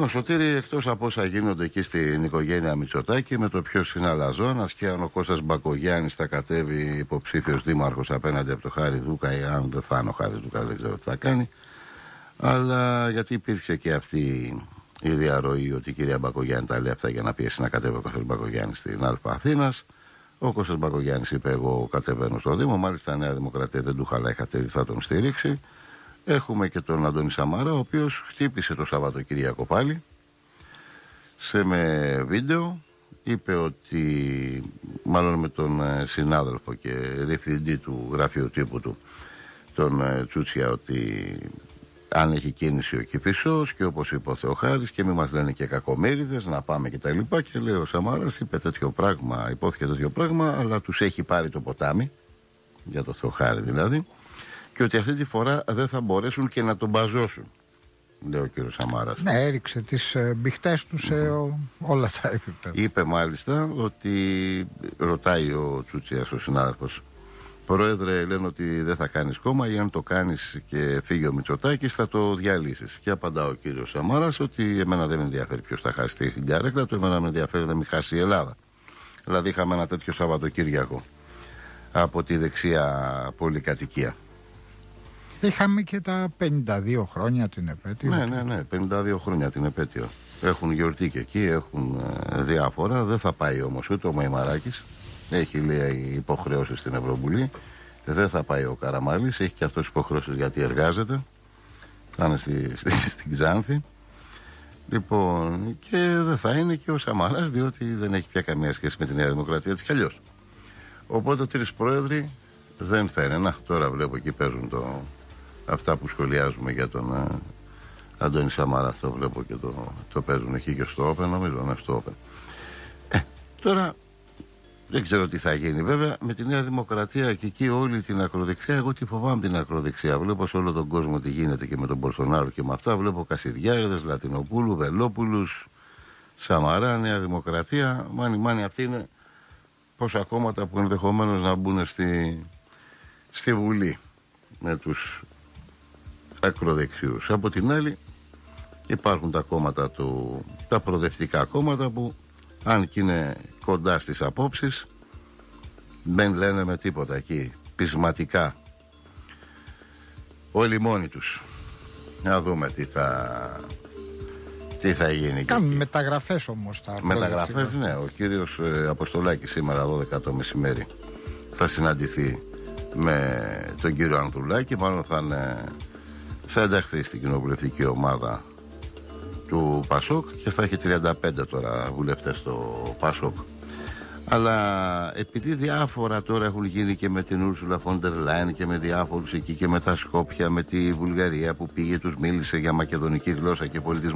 Λοιπόν, Σωτήρη, εκτός από όσα γίνονται εκεί στην οικογένεια Μητσοτάκη, με το ποιος είναι αλαζόνας και αν ο Κώστας Μπακογιάννης θα κατέβει υποψήφιος δήμαρχος απέναντι από το Χάρη Δούκα, ή αν δεν θα είναι ο Χάρης Δούκα, δεν ξέρω τι θα κάνει. Αλλά γιατί υπήρξε και αυτή η διαρροή ότι η κυρία Μπακογιάννη τα λέει αυτά για να πιέσει να κατέβει ο Κώστας Μπακογιάννης στην Α Αθήνας. Ο Κώστας Μπακογιάννης είπε: εγώ κατεβαίνω στο Δήμο. Μάλιστα, η Νέα Δημοκρατία δεν του χαλάει, θα τον στηρίξει. Έχουμε και τον Αντώνη Σαμαρά, ο οποίος χτύπησε το Σαββατοκύριακο πάλι με βίντεο. Είπε ότι, μάλλον με τον συνάδελφο και διευθυντή του γραφείου τύπου του, τον Τσούτσια, ότι αν έχει κίνηση ο Κηφισός και όπως είπε ο Θεοχάρης και μη μας λένε και κακομοίριδες να πάμε και τα λοιπά. Και λέει ο Σαμάρας, είπε τέτοιο πράγμα, υπόθηκε τέτοιο πράγμα, αλλά τους έχει πάρει το ποτάμι, για το Θεοχάρη δηλαδή, και ότι αυτή τη φορά δεν θα μπορέσουν και να τον μπαζώσουν, λέει ο κύριος Σαμάρας. Ναι, έριξε τις μπιχτές του σε όλα τα επίπεδα. Είπε μάλιστα ότι, ρωτάει ο Τσούτσιας, ο συνάδελφος, Πρόεδρε, λένε ότι δεν θα κάνεις κόμμα ή αν το κάνεις και φύγει ο Μητσοτάκης θα το διαλύσεις. Και απαντά ο κύριος Σαμάρας ότι εμένα δεν με ενδιαφέρει ποιος θα χάσει την καρέκλα του, εμένα με ενδιαφέρει να μην χάσει η Ελλάδα. Δηλαδή είχαμε ένα τέτοιο Σαββατοκύριακο από τη δεξιά πολυκατοικία. Είχαμε και τα 52 χρόνια την επέτειο. Ναι, 52 χρόνια την επέτειο. Έχουν γιορτή και εκεί, έχουν διάφορα. Δεν θα πάει όμως ούτε ο Μαϊμαράκης. Έχει, λέει, υποχρεώσεις στην Ευρωβουλή. Δεν θα πάει ο Καραμαλής. Έχει και αυτός υποχρεώσεις γιατί εργάζεται. Θα είναι στην Ξάνθη. Λοιπόν, και δεν θα είναι και ο Σαμαράς, διότι δεν έχει πια καμία σχέση με τη Νέα Δημοκρατία έτσι κι αλλιώς. Οπότε τρεις πρόεδροι δεν θα είναι. Να, τώρα βλέπω εκεί παίζουν αυτά που σχολιάζουμε για τον Αντώνη Σαμαρά. Αυτό βλέπω και το παίζουν εκεί και στο Open, νομίζω, ναι, στο Open. Τώρα δεν ξέρω τι θα γίνει βέβαια με τη Νέα Δημοκρατία και εκεί όλη την ακροδεξιά. Εγώ τι φοβάμαι την ακροδεξιά. Βλέπω σε όλο τον κόσμο τι γίνεται και με τον Μπολσονάρο και με αυτά. Βλέπω Κασιδιάριδες, Λατινοπούλου, Βελόπουλους, Σαμαρά, Νέα Δημοκρατία. Μάνι, αυτοί είναι πόσα κόμματα που ενδεχομένως να μπουν στη Βουλή με τους ακροδεξιούς. Από την άλλη υπάρχουν τα κόμματα τα προοδευτικά κόμματα που αν και είναι κοντά στις απόψεις δεν λένε με τίποτα εκεί πεισματικά όλοι μόνοι τους. Να δούμε τι θα γίνει. Κάνουν μεταγραφές όμως τα μεταγραφές, ναι. Ο κύριος Αποστολάκης σήμερα 12 το μεσημέρι θα συναντηθεί με τον κύριο Ανδρουλάκη. Μάλλον θα ενταχθεί στην κοινοβουλευτική ομάδα του Πασόκ και θα έχει 35 τώρα βουλευτές στο Πασόκ. Αλλά επειδή διάφορα τώρα έχουν γίνει και με την Ούρσουλα Φόντερ Λάιν και με διάφορους εκεί και με τα Σκόπια, με τη Βουλγαρία που πήγε, τους μίλησε για μακεδονική γλώσσα και πολιτισμό.